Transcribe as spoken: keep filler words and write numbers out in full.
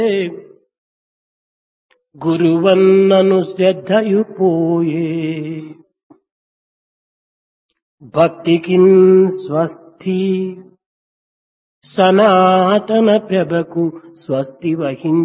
గురువన్నను శ్రద్ధయు పోయే భక్తికిన్ స్వస్తి సనాతన ప్రభకు స్వస్తి వహించే